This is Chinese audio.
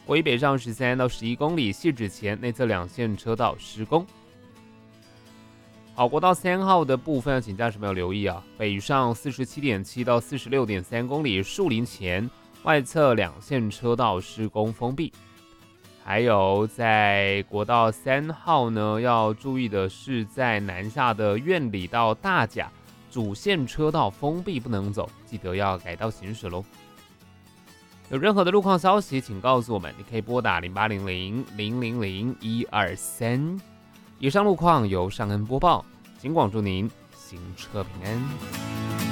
国一北上13到11公里，汐止前内侧两线车道施工。好，国道3号的部分，请驾驶朋友留意啊，北上47.7到46.3公里，树林前外侧两线车道施工封闭。还有在国道3号呢，要注意的是，在南下的苑里到大甲主线车道封闭不能走，记得要改道行驶咯。有任何的路况消息，请告诉我们，你可以拨打0800-000-123。以上路况由尚恩播报，警广祝您行车平安。